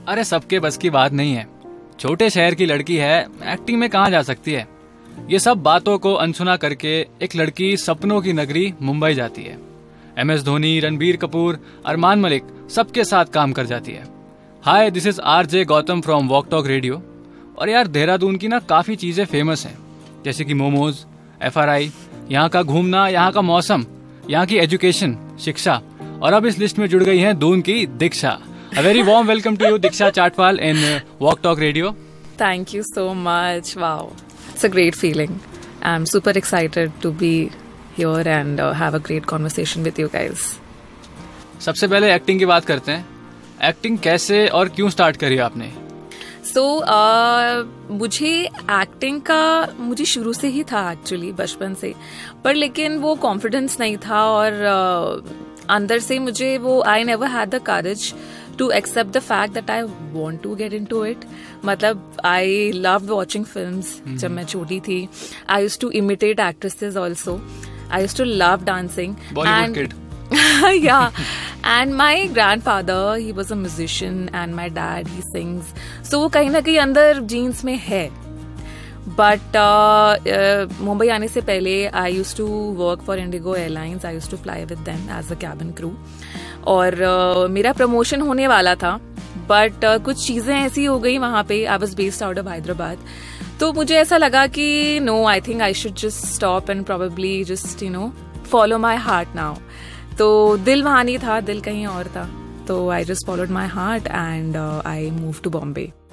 अरे सबके बस की बात नहीं है। छोटे शहर की लड़की है, एक्टिंग में कहाँ जा सकती है। ये सब बातों को अनसुना करके एक लड़की सपनों की नगरी मुंबई जाती है। MS धोनी, रणबीर कपूर, अरमान मलिक सबके साथ काम कर जाती है। हाय, this is RJ Gautam from walk talk radio. और यार देहरादून की ना काफी चीजें फेमस हैं, जैसे कि मोमोज, FRI, यहाँ का घूमना, यहाँ का मौसम, यहाँ की एजुकेशन, शिक्षा, और अब इस लिस्ट में जुड़ गई हैं दून की दीक्षा। A very warm welcome to you, Diksha Chatpal, in Walk Talk Radio. Thank you so much. Wow. It's a great feeling. I'm super excited to be here and have a great conversation with you guys. सबसे पहले acting की बात करते हैं। Acting कैसे और क्यों start करी आपने? मुझे एक्टिंग का मुझे शुरू से ही था एक्चुअली, बचपन से, पर लेकिन वो कॉन्फिडेंस नहीं था और अंदर से मुझे वो I never had the courage to accept the fact that I want to get into it. मतलब I loved watching films जब मैं छोटी थी. I used to imitate actresses also. I used to love dancing. Bollywood kid. Yeah. And my grandfather, he was a musician, and my dad, he sings. So वो कहीं ना कहीं अंदर jeans में है. But मुंबई आने से पहले I used to work for Indigo Airlines. I used to fly with them as a cabin crew. और मेरा प्रमोशन होने वाला था, बट कुछ चीज़ें ऐसी हो गई वहाँ पे. I was based out of Hyderabad. तो मुझे ऐसा लगा कि no, I think I should just stop and probably just follow my heart now. तो दिल वहाँ नहीं था, दिल कहीं और था. तो I just followed my heart and I move to Bombay.